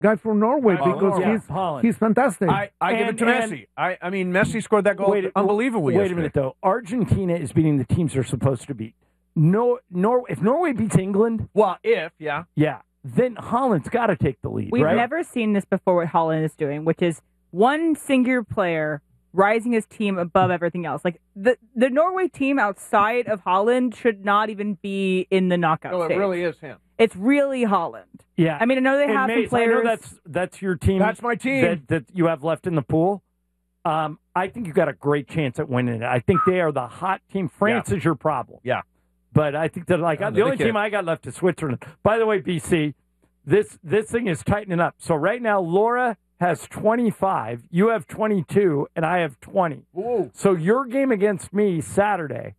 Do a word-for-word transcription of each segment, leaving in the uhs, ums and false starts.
guy from Norway Oh, because yeah, he's Haaland. he's fantastic. I, I give And- it to and- Messi. I, I mean, Messi scored that goal. Wait, Unbelievable. Wait yesterday. a minute, though. Argentina is beating the teams they're supposed to beat. No, Nor- if Norway beats England, Well, if, yeah. yeah, then Holland's got to take the lead, We've right? never seen this before what Holland is doing, which is one singular player rising his team above everything else. Like the the Norway team outside of Holland should not even be in the knockout No, it stage. really is him. It's really Holland. Yeah. I mean, I know they And have Mace, some players. I know that's that's your team. That's my team. That, that you have left in the pool. Um, I think you got a great chance at winning it. I think they are the hot team. France Yeah. is your problem. Yeah. But I think that like Yeah, the they're only the team kid. I got left is Switzerland. By the way, B C, this this thing is tightening up. So right now, Laura has twenty-five, you have twenty-two, and I have twenty. Ooh. So your game against me Saturday,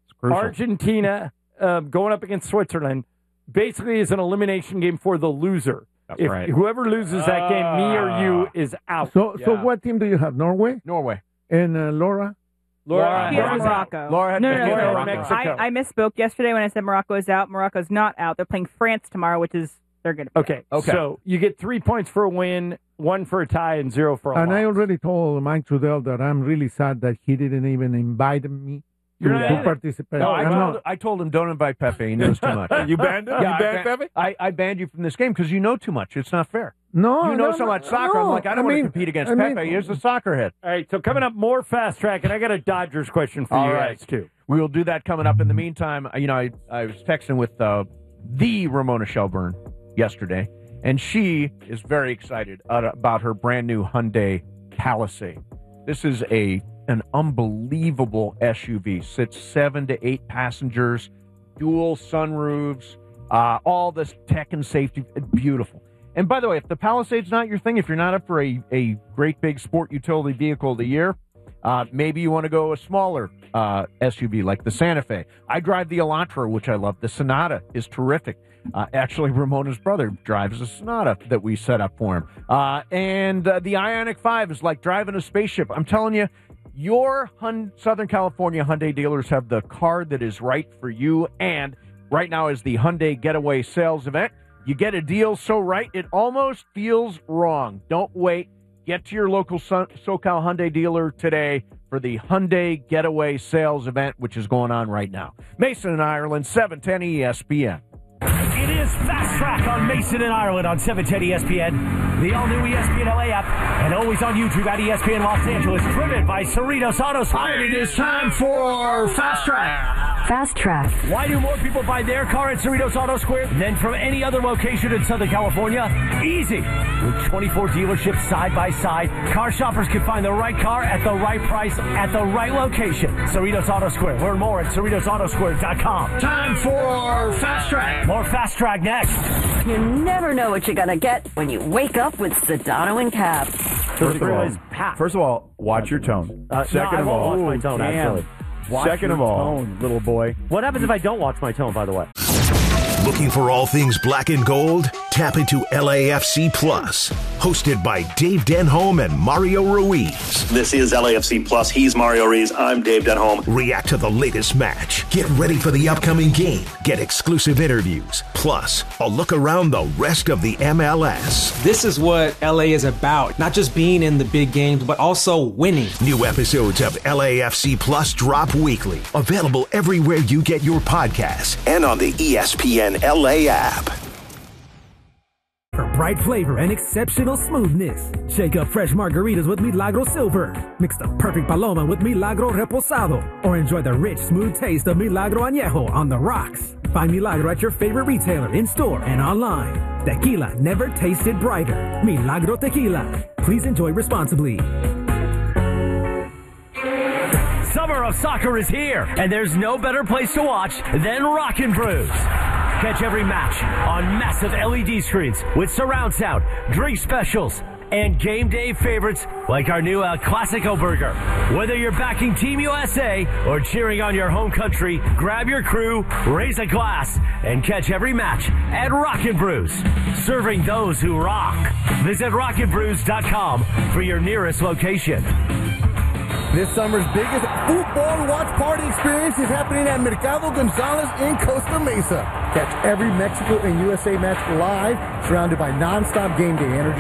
Argentina uh, going up against Switzerland, basically is an elimination game for the loser. That's if right. whoever loses that game, me or you, is out. so so Yeah. what team do you have? Norway Norway. and uh, Laura. Laura, He has Laura's out. Morocco. Laura had no, no, no, Morocco. no, no. Mexico. I, I misspoke yesterday when I said Morocco is out. Morocco's not out. They're playing France tomorrow, which is they're going to be Okay, Okay. so you get three points for a win, one for a tie, and zero for a And loss. I already told Mike Trudell that I'm really sad that he didn't even invite me to, You're not to in it? participate. No, I I'm told, not. I told him don't invite Pepe. He knows too much. You banned him? Yeah, you I banned ban- Pepe? I, I banned you from this game because you know too much. It's not fair. No, You know no, so no, much soccer. no. I'm like, I don't want mean, to compete against I mean, Pepe. Here's the soccer head. All right, so coming up, more fast track, and I got a Dodgers question for All you right. guys, too. We will do that coming up. In the meantime, you know, I, I was texting with uh, the Ramona Shelburne yesterday, and she is very excited about her brand new Hyundai Palisade. This is a an unbelievable S U V. Sits seven to eight passengers, dual sunroofs, uh, all this tech and safety. Beautiful. And by the way, if the Palisade's not your thing, if you're not up for a, a great big sport utility vehicle of the year, uh, maybe you want to go a smaller uh, S U V like the Santa Fe. I drive the Elantra, which I love. The Sonata is terrific. Uh, actually, Ramona's brother drives a Sonata that we set up for him. Uh, and uh, the Ioniq five is like driving a spaceship. I'm telling you, your Hun- Southern California Hyundai dealers have the car that is right for you. And right now is the Hyundai Getaway Sales Event. You get a deal so right, it almost feels wrong. Don't wait. Get to your local So- SoCal Hyundai dealer today for the Hyundai Getaway Sales Event, which is going on right now. Mason and Ireland, seven ten E S P N. It is Fast Track on Mason and Ireland on seven ten E S P N, the all-new E S P N L A app, and always on YouTube at E S P N Los Angeles, driven by Cerritos Auto Square. It is time for Fast Track. Fast Track. Why do more people buy their car at Cerritos Auto Square than from any other location in Southern California? Easy. With twenty-four dealerships side by side, car shoppers can find the right car at the right price at the right location. Cerritos Auto Square. Learn more at Cerritos Auto Square dot com. Time for Fast Track. More Fast Track next. You never know what you're going to get when you wake up with Sedano and Cap. First of all, first of all, watch your tone. Uh, Second no, I of won't all, watch my tone, damn. actually. Watch Second your of all, tone, little boy. What happens if I don't watch my tone, by the way? Looking for all things black and gold? Tap into L A F C Plus. Hosted by Dave Denholm and Mario Ruiz. This is L A F C Plus. He's Mario Ruiz. I'm Dave Denholm. React to the latest match. Get ready for the upcoming game. Get exclusive interviews. Plus, a look around the rest of the M L S. This is what L A is about. Not just being in the big games, but also winning. New episodes of L A F C Plus drop weekly. Available everywhere you get your podcasts and on the E S P N L A app. For bright flavor and exceptional smoothness, shake up fresh margaritas with Milagro Silver. Mix the perfect Paloma with Milagro Reposado. Or enjoy the rich, smooth taste of Milagro Añejo on the rocks. Find Milagro at your favorite retailer, in-store and online. Tequila never tasted brighter. Milagro Tequila. Please enjoy responsibly. Summer of soccer is here, and there's no better place to watch than Rockin' Brews. Catch every match on massive L E D screens with surround sound, drink specials, and game day favorites like our new El Clasico burger. Whether you're backing Team U S A or cheering on your home country, grab your crew, raise a glass, and catch every match at Rockin' Brews, serving those who rock. Visit rockin brews dot com for your nearest location. This summer's biggest football watch party experience is happening at Mercado Gonzalez in Costa Mesa. Catch every Mexico and U S A match live, surrounded by nonstop game day energy.